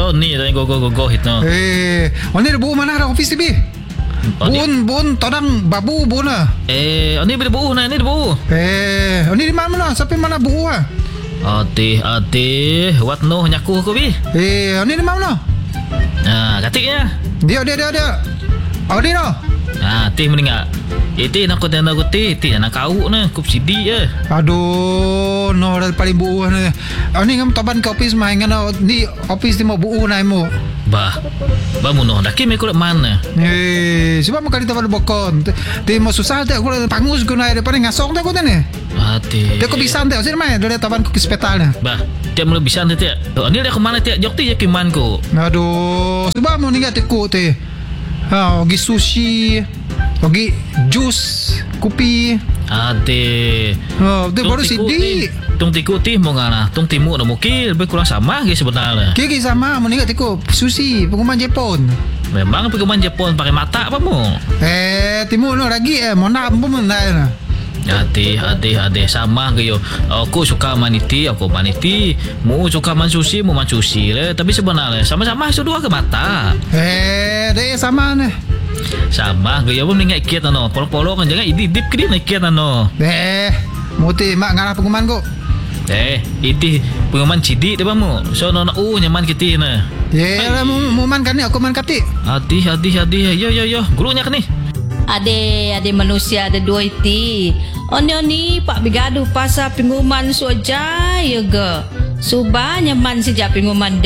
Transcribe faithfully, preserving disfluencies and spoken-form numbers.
So ni dah go go go go hit no. Eh, oni ada buku mana ada office T V? Bun bun todang babu bun ah. Eh, oni bila buku na ni buku. Eh, oni di mana sampai mana buku ah? Ate ate what no nyaku ko bi. Eh, oni di mana? Ah, katiknya. Dia dia dia dia. Oni no. Ah, teh meninggal. Itu nak kau tanda kau teh, teh nak kau na, kup sidi je. Aduh, no dah paling buuh na. Ani ngam taban ke office mai ngana ni office ni mau buuh na mo. Bah, bah muno dah kimi kau mana? Eh, sebab mau kali taban bokon. Ti mau susah tak kau pangus kau na depan ngasong tak kau tane. Ate. Dia kau bisa tak sini mai dari taban ke hospital na. Bah, dia mula bisa nanti. Ani dia ke mana ti? Jok ti je kiman ko. Aduh, sebab mau ningat tekuk teh. Ha, pergi sushi, pergi jus, kopi. Ade. Ha, tu baru sidi. Tung tiku ti mau ngana, tung timu nak mungkin lebih kurang sama ke sebenarnya. Kiki sama, mau ningat tekuk sushi, pengumuman Jepun. Memang pengumuman Jepun pakai mata apa mu? Eh, timu no lagi eh, mau nak pun mana? Hati hati hati sama ke yo. Aku suka maniti, aku maniti. Mu suka man sushi, mu man sushi le. Tapi sebenarnya sama-sama sudah ke mata. Eh, deh sama nih. Sama ke yo pun ingat kiat ano. Polo-polo kan jangan idip ke dia nak kiat ano. Eh, muti mak ngarah pengumuman kok. Eh, itu pengumuman cidik dia mu. So no nak uh nyaman kita na. Ya, mu mu man kan ni aku man kati. Hati hati hati. Yo yo yo, gurunya kan ni. Ade, ade manusia ada dua iti. Oni oni pak bigaduh pasal pengumuman saja ya ge. Subah nyaman sejak pengumuman